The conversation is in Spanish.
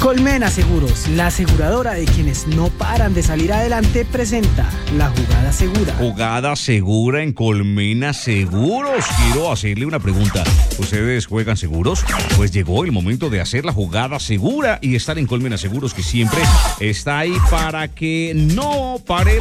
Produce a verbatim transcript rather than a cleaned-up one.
Colmena Seguros, la aseguradora de quienes no paran de salir adelante, presenta la jugada segura. Jugada segura en Colmena Seguros. Quiero hacerle una pregunta. ¿Ustedes juegan seguros? Pues llegó el momento de hacer la jugada segura y estar en Colmena Seguros, que siempre está ahí para que no pare